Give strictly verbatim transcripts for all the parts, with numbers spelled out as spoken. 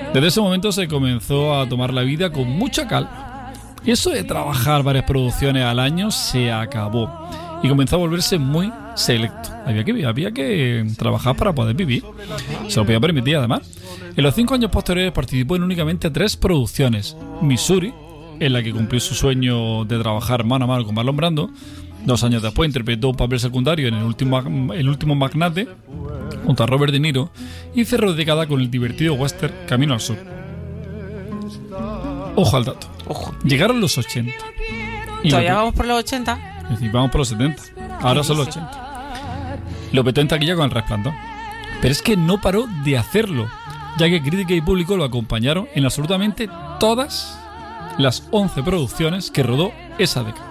Desde ese momento se comenzó a tomar la vida con mucha calma. Y eso de trabajar varias producciones al año se acabó y comenzó a volverse muy selecto. Había que, había que trabajar para poder vivir. Se lo podía permitir, además. En los cinco años posteriores participó en únicamente tres producciones. Missouri, en la que cumplió su sueño de trabajar mano a mano con Marlon Brando. Dos años después interpretó un papel secundario en El último, el último magnate, junto a Robert De Niro, y cerró década con el divertido western Camino al Sur. Ojo al dato. Ojo. Llegaron los ochenta. Y ¿Todavía lo, vamos por los ochenta? Es decir, vamos por los setenta. Ahora son los ochenta. Lo petó en taquilla con El Resplandor. Pero es que no paró de hacerlo, ya que crítica y público lo acompañaron en absolutamente todas las once producciones que rodó esa década.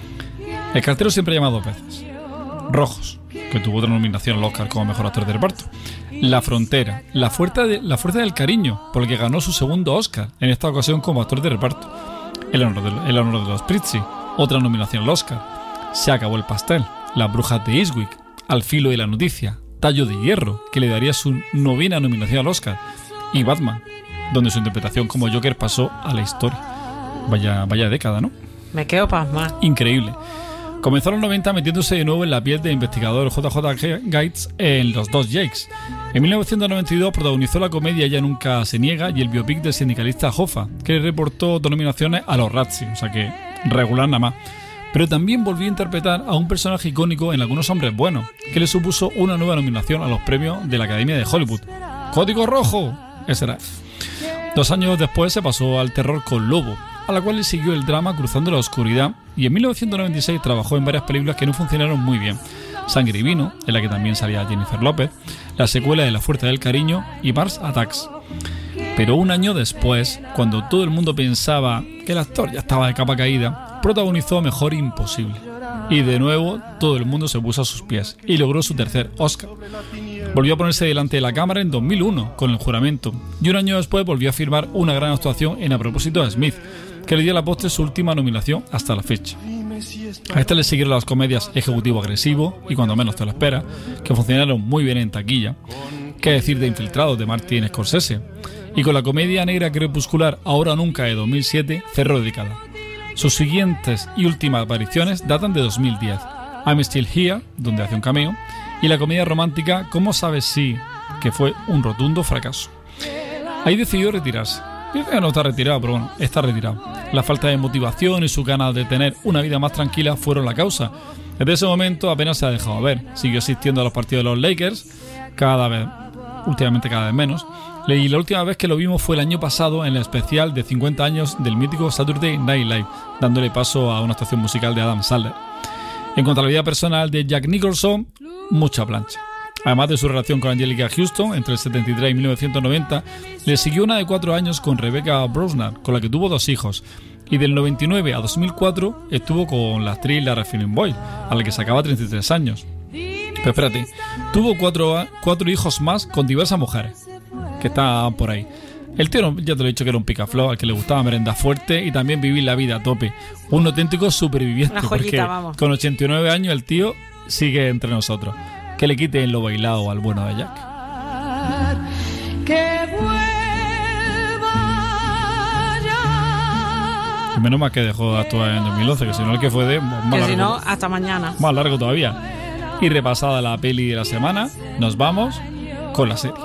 El cartero siempre llama dos veces. Rojos, que tuvo otra nominación al Oscar como mejor actor de reparto. La Frontera, la fuerza, de, la fuerza del cariño, por el que ganó su segundo Oscar, en esta ocasión como actor de reparto. El honor de, el honor de los Prizzi, otra nominación al Oscar. Se acabó el pastel, Las brujas de Eastwick, Al filo de la noticia, Tallo de hierro, que le daría su novena nominación al Oscar. Y Batman, donde su interpretación como Joker pasó a la historia. Vaya, vaya década, ¿no? Me quedo pasmada. Increíble. Comenzó en los noventa metiéndose de nuevo en la piel del investigador J J Gates en Los dos Jakes. En mil novecientos noventa y dos protagonizó la comedia Ella nunca se niega y el biopic del sindicalista Hoffa, que reportó dos nominaciones a los Razzie, o sea que regular nada más. Pero también volvió a interpretar a un personaje icónico en Algunos hombres buenos, que le supuso una nueva nominación a los premios de la Academia de Hollywood. ¡Código rojo! Ese era. Dos años después se pasó al terror con Lobo, a la cual le siguió el drama Cruzando la oscuridad, y en mil novecientos noventa y seis trabajó en varias películas que no funcionaron muy bien. Sangre y vino, en la que también salía Jennifer López, la secuela de La fuerza del cariño y Mars Attacks. Pero un año después, cuando todo el mundo pensaba que el actor ya estaba de capa caída, protagonizó Mejor Imposible. Y de nuevo todo el mundo se puso a sus pies y logró su tercer Oscar. Volvió a ponerse delante de la cámara en dos mil uno con El juramento, y un año después volvió a firmar una gran actuación en A propósito de Smith, que le dio a la postre su última nominación hasta la fecha. A esta le siguieron las comedias Ejecutivo agresivo y Cuando menos te lo esperas, que funcionaron muy bien en taquilla. Qué decir de Infiltrados de Martin Scorsese, y con la comedia negra crepuscular Ahora o nunca de dos mil siete cerró década. Sus siguientes y últimas apariciones datan de dos mil diez, I'm Still Here, donde hace un cameo, y la comedia romántica ¿Cómo sabes si?, que fue un rotundo fracaso. Ahí decidió retirarse. Dice que no está retirado, pero bueno, está retirado. La falta de motivación y sus ganas de tener una vida más tranquila fueron la causa. Desde ese momento apenas se ha dejado ver. Siguió asistiendo a los partidos de los Lakers, cada vez, últimamente cada vez menos. Y la última vez que lo vimos fue el año pasado en el especial de cincuenta años del mítico Saturday Night Live, dándole paso a una actuación musical de Adam Sandler. En cuanto a la vida personal de Jack Nicholson, mucha plancha. Además de su relación con Angelica Houston entre el setenta y tres y mil novecientos noventa, le siguió una de cuatro años con Rebecca Brosnan, con la que tuvo dos hijos, y del noventa y nueve a dos mil cuatro estuvo con la actriz Lara Flynn Boyle, a la que sacaba treinta y tres años. Pero espérate, tuvo cuatro, cuatro hijos más con diversas mujeres, que estaban por ahí. El tío, ya te lo he dicho, que era un picaflor, al que le gustaba merendar fuerte y también vivir la vida a tope. Un auténtico superviviente, joyita, porque vamos. Con ochenta y nueve años el tío sigue entre nosotros. Que le quiten lo bailado al bueno de Jack. Que vuelva ya. Y menos mal que dejó de actuar en dos mil once, que si no el que fue de más Que largo, si no, hasta mañana. más largo todavía. Y repasada la peli de la semana, nos vamos con la serie.